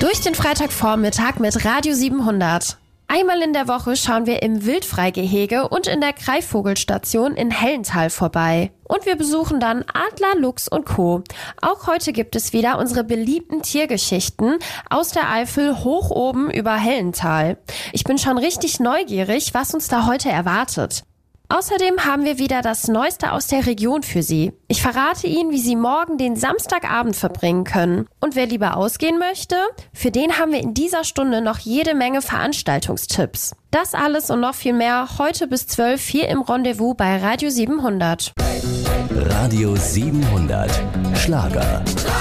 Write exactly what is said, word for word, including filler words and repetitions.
Durch den Freitagvormittag mit Radio siebenhundert. Einmal in der Woche schauen wir im Wildfreigehege und in der Greifvogelstation in Hellental vorbei. Und wir besuchen dann Adler, Luchs und Co. Auch heute gibt es wieder unsere beliebten Tiergeschichten aus der Eifel hoch oben über Hellental. Ich bin schon richtig neugierig, was uns da heute erwartet. Außerdem haben wir wieder das Neueste aus der Region für Sie. Ich verrate Ihnen, wie Sie morgen den Samstagabend verbringen können. Und wer lieber ausgehen möchte, für den haben wir in dieser Stunde noch jede Menge Veranstaltungstipps. Das alles und noch viel mehr heute bis zwölf hier im Rendezvous bei Radio siebenhundert. Radio siebenhundert Schlager.